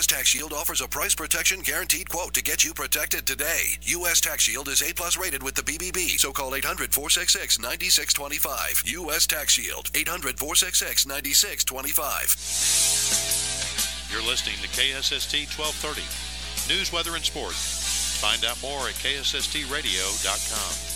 U.S. Tax Shield offers a price protection guaranteed quote to get you protected today. U.S. Tax Shield is A+ rated with the BBB, so call 800-466-9625. U.S. Tax Shield, 800-466-9625. You're listening to KSST 1230. News, weather, and sports. Find out more at KSSTradio.com.